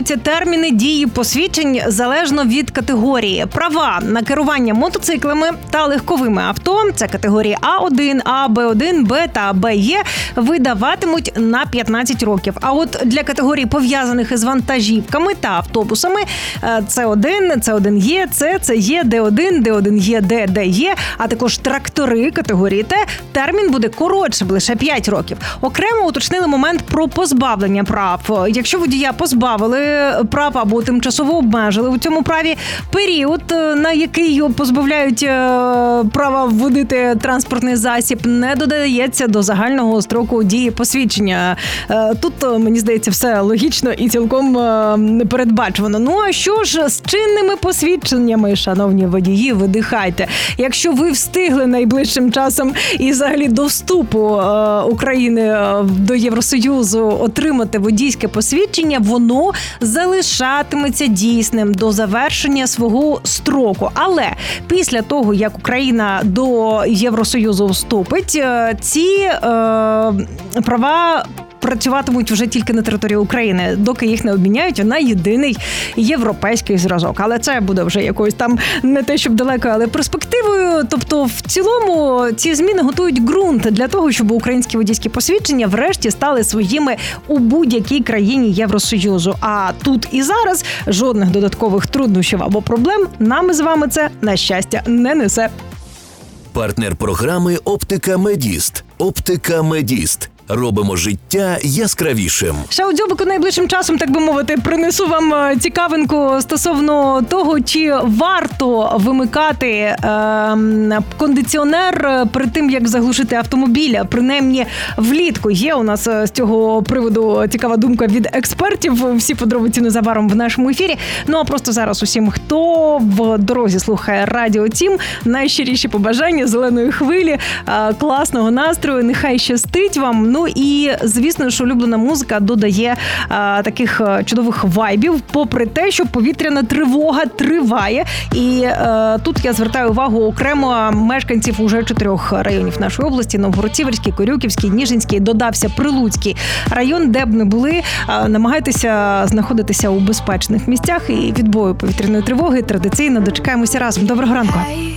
Ці терміни дії посвідчень залежно від категорії. Права на керування мотоциклами та легковими авто – це категорії А1, А, Б1, Б та БЕ – видаватимуть на 15 років. А от для категорій, пов'язаних із вантажівками та автобусами – С1, С1Е, С, ЦЕ, Д1, Д1Е, Д, ДЕ, а також трактори категорії Т, термін буде коротшим – лише 5 років. Окремо уточнили момент про позбавлення прав. Якщо водія позбавили прав або тимчасово обмежили у цьому праві, період, на який його позбавляють права водити транспортний засіб, не додається до загального строку дії посвідчення. Тут, мені здається, все логічно і цілком передбачувано. Ну а що ж з чинними посвідченнями, шановні водії, видихайте. Якщо ви встигли найближчим часом і взагалі до вступу України до Євросоюзу отримати водійське посвідчення, воно залишатиметься дійсним до завершення свого строку. Але після того, як Україна до Євросоюзу вступить, ці права працюватимуть вже тільки на території України, доки їх не обміняють на єдиний європейський зразок. Але це буде вже якоюсь там не те, щоб далеко, але перспективою. Тобто, в цілому, ці зміни готують ґрунт для того, щоб українські водійські посвідчення врешті стали своїми у будь-якій країні Євросоюзу. А тут і зараз жодних додаткових труднощів або проблем нам із вами це, на щастя, не несе. Партнер програми «Оптика Медіст». «Оптика Медіст». Робимо життя яскравішим. Ще у дзьобику найближчим часом, так би мовити, принесу вам цікавинку стосовно того, чи варто вимикати кондиціонер перед тим, як заглушити автомобіля, принаймні влітку. Є у нас з цього приводу цікава думка від експертів. Всі подробиці незабаром в нашому ефірі. Ну а просто зараз усім, хто в дорозі слухає Радіо Тім, найщиріші побажання, зеленої хвилі, класного настрою, нехай щастить вам. Ну і, звісно ж, улюблена музика додає таких чудових вайбів, попри те, що повітряна тривога триває. І тут я звертаю увагу окремо мешканців уже 4 районів нашої області: Новгород-Сіверський, Корюківський, Ніжинський, додався Прилуцький район. Де б не були, намагайтеся знаходитися у безпечних місцях, і відбою повітряної тривоги традиційно дочекаємося разом. Доброго ранку!